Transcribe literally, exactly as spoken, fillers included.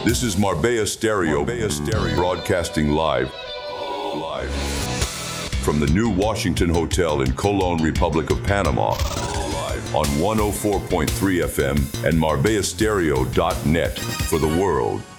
This is Marbella Stereo, Marbella Stereo, broadcasting live, live from the new Washington Hotel in Colón, Republic of Panama, live on one oh four point three F M and Marbella Stereo dot net for the world.